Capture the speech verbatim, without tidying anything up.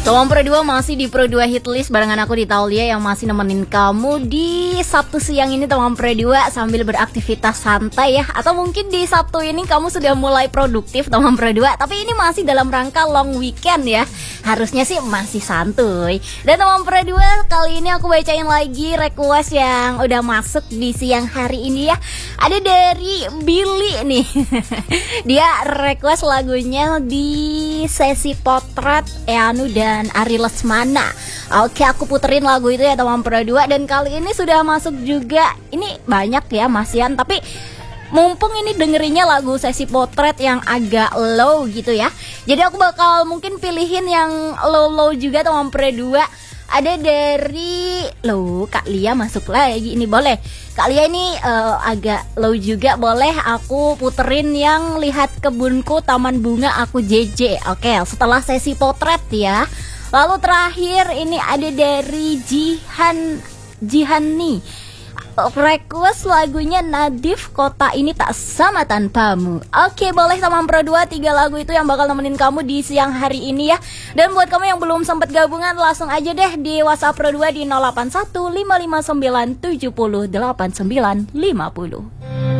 Tolong Pro dua masih di Pro dua Hitlist barengan aku di Taulia yang masih nemenin kamu di Sabtu siang ini Tolong Pro dua sambil beraktivitas santai ya. Atau mungkin di Sabtu ini kamu sudah mulai produktif Tolong Pro dua, tapi ini masih dalam rangka long weekend ya. Harusnya sih masih santuy. Dan Tolong Pro dua kali ini aku bacain lagi request yang udah masuk di siang hari ini ya. Ada dari Billy nih. Dia request lagunya di sesi potret Eanu dan Ari Lesmana. Oke, aku puterin lagu itu ya teman Pro dua. Dan kali ini sudah masuk juga. Ini banyak ya masian, tapi mumpung ini dengerinnya lagu sesi potret yang agak low gitu ya, jadi aku bakal mungkin pilihin yang low-low juga teman Pro dua. Ada dari loh Kak Lia masuk lagi, ini boleh Kak Lia ini uh, agak low juga, boleh aku puterin yang lihat kebunku taman bunga aku J J. Oke, setelah sesi potret ya. Lalu terakhir ini ada dari Jihan Jihani, request lagunya Nadif Kota Ini Tak Sama Tanpamu. Oke, boleh teman Pro dua, tiga lagu itu yang bakal nemenin kamu di siang hari ini ya. Dan buat kamu yang belum sempat gabungan, langsung aja deh di WhatsApp Pro dua di nol delapan satu lima lima sembilan tujuh nol delapan sembilan lima nol.